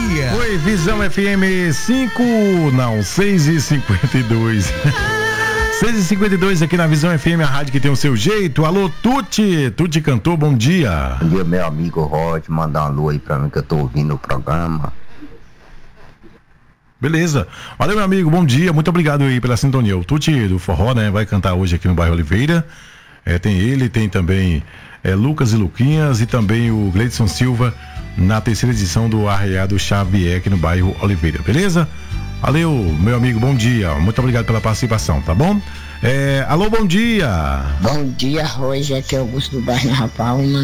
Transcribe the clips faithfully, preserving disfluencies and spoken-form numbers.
dia. Oi, Visão F M cinco, não, seis e cinquenta e dois. seis e cinquenta e dois aqui na Visão F M, a rádio que tem o seu jeito. Alô, Tuti, Tuti cantou, bom dia. Bom dia, meu amigo Rod, mandar um alô aí pra mim que eu tô ouvindo o programa. Beleza, valeu meu amigo, bom dia, muito obrigado aí pela sintonia. O Tuti do Forró, né, vai cantar hoje aqui no bairro Oliveira. É, tem ele, tem também é, Lucas e Luquinhas e também o Gleidson Silva na terceira edição do Arraiado Xavier aqui no bairro Oliveira, beleza? Valeu, meu amigo, bom dia, muito obrigado pela participação, tá bom? É, alô, bom dia. Bom dia, Roger, aqui é Augusto do bairro Nova Palma.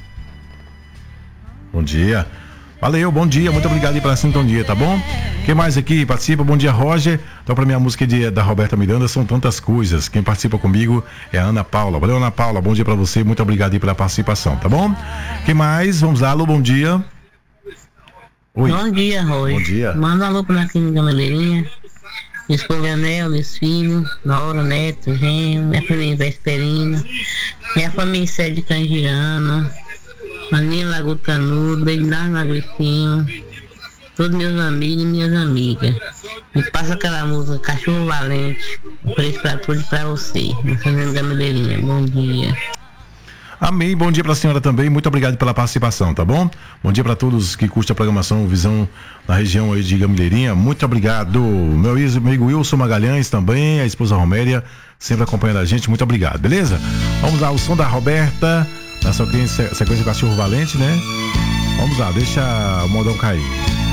Bom dia. Valeu, bom dia, muito obrigado aí pela sintonia, tá bom? Quem mais aqui participa? Bom dia, Roger. Então, pra mim, a música de, da Roberta Miranda são tantas coisas. Quem participa comigo é a Ana Paula. Valeu, Ana Paula, bom dia pra você, muito obrigado aí pela participação, tá bom? Quem mais? Vamos lá, alô, bom dia. Oi. Bom dia, Roger. Bom dia. Manda um alô pra aqui na Gameleirinha. Minha esposa Anel, meus filhos, Nora, Neto, Genho, minha família Vesperina, minha família Sede Canjiana, Maninha Lagoa Canudo, Bernardo Lagoinho, todos meus amigos e minhas amigas. Me passa aquela música Cachorro Valente, preço pra tudo pra você, na família Gameleirinha. Bom dia. Amém, bom dia pra senhora também, muito obrigado pela participação, tá bom? Bom dia pra todos que curtem a programação Visão na região aí de Gamilheirinha, muito obrigado. Meu amigo Wilson Magalhães também, a esposa Romélia, sempre acompanhando a gente, muito obrigado, beleza? Vamos lá, o som da Roberta, na sequência, sequência Cachorro Valente, né? Vamos lá, deixa o modão cair.